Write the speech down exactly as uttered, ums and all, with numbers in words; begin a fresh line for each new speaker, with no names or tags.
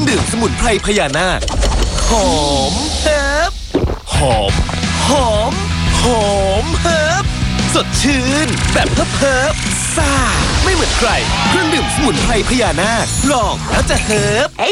ดื่มสมุนไพรพญานาคหอมเฮิบหอมหอมหอมเฮิบสดชื่นแบบเฮิบเฮิบซ่าไม่เหมือนใครเครื่องดื่มสมุนไพรพญานาคลองแล้วจะเฮิบ